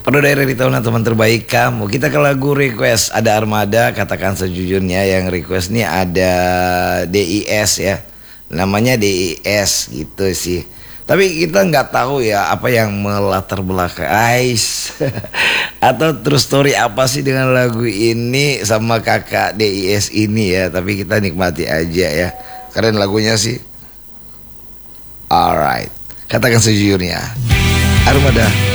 Pada daerah di tahun teman terbaik kamu. Kita ke lagu request. Ada Armada, katakan sejujurnya. Yang request nih ada DIS ya. Namanya DIS gitu sih. Tapi kita nggak tahu ya apa yang melatar belakang Ais atau true story apa sih dengan lagu ini sama kakak DIS ini ya. Tapi kita nikmati aja ya. Keren lagunya sih. Alright, katakan sejujurnya. Armada.